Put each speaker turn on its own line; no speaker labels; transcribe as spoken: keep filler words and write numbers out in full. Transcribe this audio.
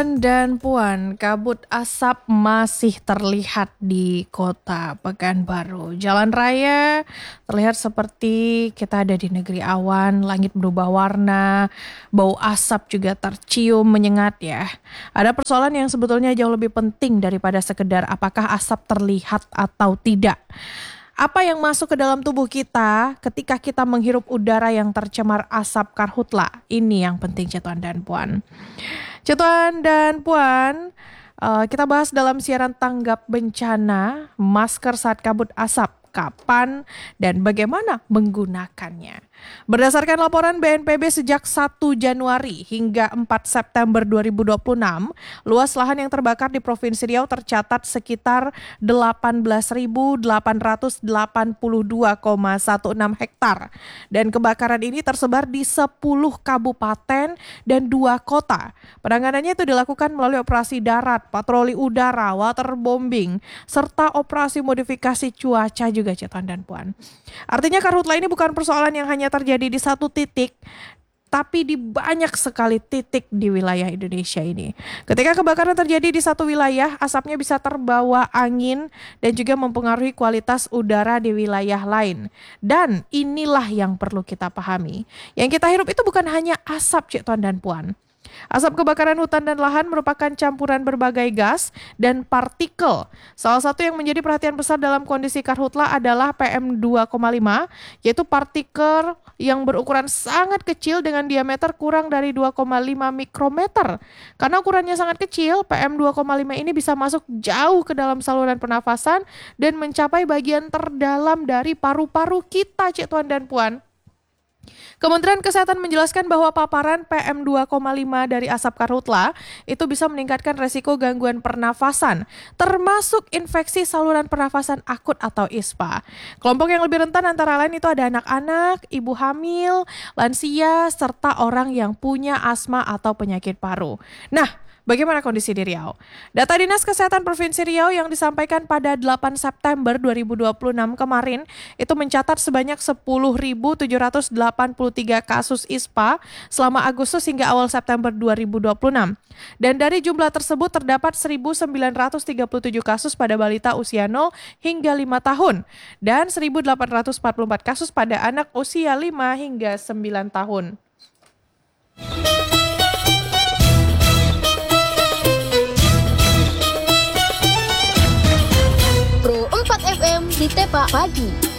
Tuan dan Puan, kabut asap masih terlihat di kota Pekanbaru. Jalan raya terlihat seperti kita ada di negeri awan, langit berubah warna, bau asap juga tercium menyengat ya. Ada persoalan yang sebetulnya jauh lebih penting daripada sekedar apakah asap terlihat atau tidak. Apa yang masuk ke dalam tubuh kita ketika kita menghirup udara yang tercemar asap karhutla? Ini yang penting Tuan dan Puan. Tuan dan Puan, uh, kita bahas dalam siaran tanggap bencana masker saat kabut asap. Kapan dan bagaimana menggunakannya? Berdasarkan laporan B N P B sejak satu Januari hingga empat September dua ribu dua puluh enam, luas lahan yang terbakar di Provinsi Riau tercatat sekitar delapan belas ribu delapan ratus delapan puluh dua koma enam belas hektar. Dan kebakaran ini tersebar di sepuluh kabupaten dan dua kota. Penanganannya itu dilakukan melalui operasi darat, patroli udara, waterbombing, serta operasi modifikasi cuaca juga Tuan dan Puan. Artinya karhutla ini bukan persoalan yang hanya terjadi di satu titik, tapi di banyak sekali titik di wilayah Indonesia ini. Ketika kebakaran terjadi di satu wilayah, asapnya bisa terbawa angin dan juga mempengaruhi kualitas udara di wilayah lain. Dan inilah yang perlu kita pahami. Yang kita hirup itu bukan hanya asap, Cik Tuan dan Puan. Asap kebakaran hutan dan lahan merupakan campuran berbagai gas dan partikel. Salah satu yang menjadi perhatian besar dalam kondisi karhutla adalah P M dua koma lima, yaitu partikel yang berukuran sangat kecil dengan diameter kurang dari dua koma lima mikrometer. Karena ukurannya sangat kecil, P M dua koma lima ini bisa masuk jauh ke dalam saluran pernafasan dan mencapai bagian terdalam dari paru-paru kita, Cik Tuan dan Puan. Kementerian Kesehatan menjelaskan bahwa paparan P M dua koma lima dari asap karhutla itu bisa meningkatkan resiko gangguan pernafasan, termasuk infeksi saluran pernafasan akut atau I S P A. Kelompok yang lebih rentan antara lain itu ada anak-anak, ibu hamil, lansia, serta orang yang punya asma atau penyakit paru. Nah, bagaimana kondisi di Riau? Data Dinas Kesehatan Provinsi Riau yang disampaikan pada delapan September dua ribu dua puluh enam kemarin itu mencatat sebanyak sepuluh ribu tujuh ratus delapan puluh tiga kasus I S P A selama Agustus hingga awal September dua ribu dua puluh enam. Dan dari jumlah tersebut terdapat seribu sembilan ratus tiga puluh tujuh kasus pada balita usia nol hingga lima tahun dan seribu delapan ratus empat puluh empat kasus pada anak usia lima hingga sembilan tahun.
Pro empat F M di Tepa Pagi.